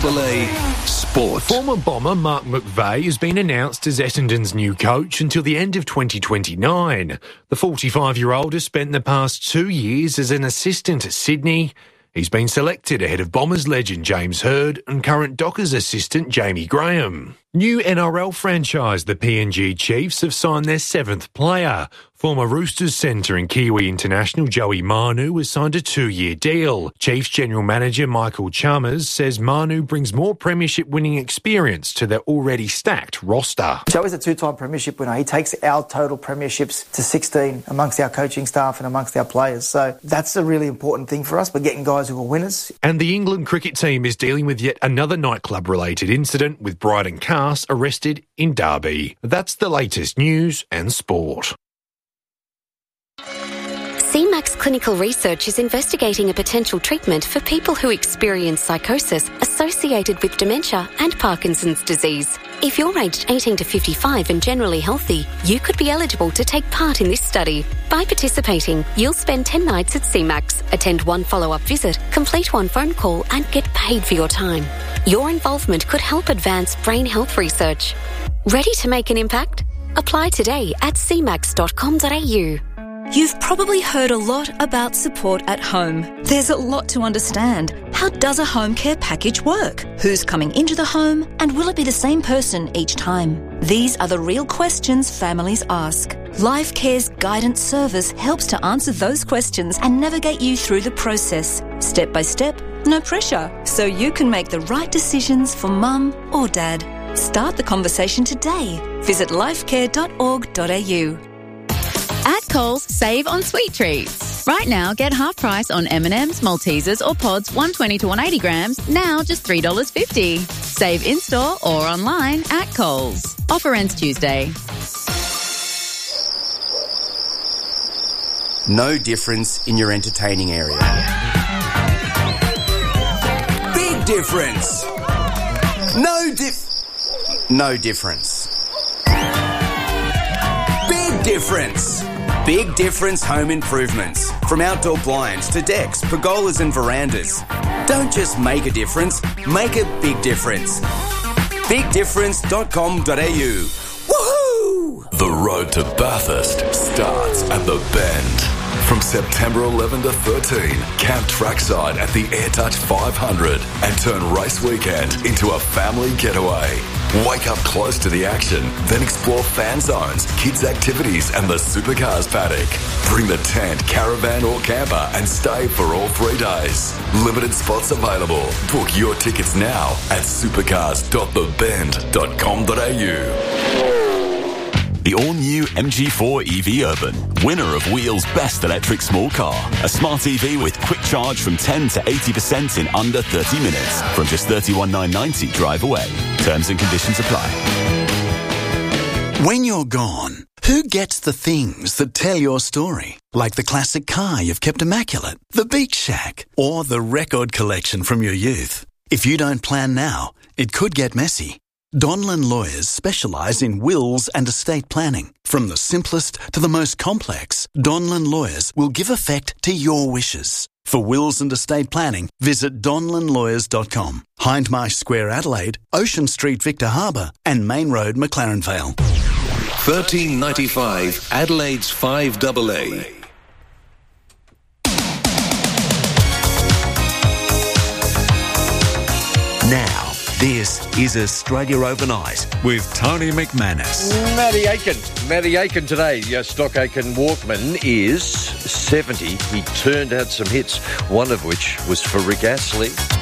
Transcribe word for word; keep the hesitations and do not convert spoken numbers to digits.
Sport. Former bomber Mark McVeigh has been announced as Essendon's new coach until the end of twenty twenty-nine. The forty-five-year-old has spent the past two years as an assistant at Sydney. He's been selected ahead of Bombers legend James Hird and current Dockers assistant Jamie Graham. New N R L franchise, the P N G Chiefs, have signed their seventh player. Former Roosters centre and Kiwi international Joey Manu has signed a two-year deal. Chiefs General Manager Michael Chalmers says Manu brings more premiership-winning experience to their already stacked roster. Joey's a two-time premiership winner. He takes our total premierships to sixteen amongst our coaching staff and amongst our players. So that's a really important thing for us. We're getting guys who are winners. And the England cricket team is dealing with yet another nightclub-related incident with Bryden Cass arrested in Derby. That's the latest news and sport. C MAX Clinical Research is investigating a potential treatment for people who experience psychosis associated with dementia and Parkinson's disease. If you're aged eighteen to fifty-five and generally healthy, you could be eligible to take part in this study. By participating, you'll spend ten nights at C MAX, attend one follow-up visit, complete one phone call and get paid for your time. Your involvement could help advance brain health research. Ready to make an impact? Apply today at c max dot com dot a u. You've probably heard a lot about support at home. There's a lot to understand. How does a home care package work? Who's coming into the home? And will it be the same person each time? These are the real questions families ask. Life Care's guidance service helps to answer those questions and navigate you through the process. Step by step, no pressure. So you can make the right decisions for mum or dad. Start the conversation today. Visit lifecare dot org dot a u. At Coles, save on sweet treats. Right now, get half price on M and M's, Maltesers or Pods one twenty to one eighty grams, now just three dollars fifty. Save in-store or online at Coles. Offer ends Tuesday. No difference in your entertaining area. Big difference. No dif... No difference. Big difference. Big difference home improvements. From outdoor blinds to decks, pergolas and verandas. Don't just make a difference, make a big difference. big difference dot com dot a u. Woohoo! The road to Bathurst starts at the Bend. From September eleventh to thirteenth, camp trackside at the AirTouch five hundred and turn race weekend into a family getaway. Wake up close to the action, then explore fan zones, kids' activities and the supercars paddock. Bring the tent, caravan or camper and stay for all three days. Limited spots available. Book your tickets now at supercars dot the bend dot com dot a u. The all-new M G four E V Urban, winner of Wheel's Best Electric Small Car. A smart E V with quick charge from ten to eighty percent in under thirty minutes. From just thirty-one thousand nine hundred ninety drive away. Terms and conditions apply. When you're gone, who gets the things that tell your story? Like the classic car you've kept immaculate, the beach shack, or the record collection from your youth. If you don't plan now, it could get messy. Donlan Lawyers specialise in wills and estate planning. From the simplest to the most complex, Donlan Lawyers will give effect to your wishes. For wills and estate planning, visit donlan lawyers dot com. Hindmarsh Square, Adelaide, Ocean Street, Victor Harbour, and Main Road, McLaren Vale. thirteen ninety-five Adelaide's five A A. Now, this is Australia Overnight with Tony McManus. Matty Aiken. Matty Aiken today. Your Stock Aitken Walkman is seventy. He turned out some hits, one of which was for Rick Astley.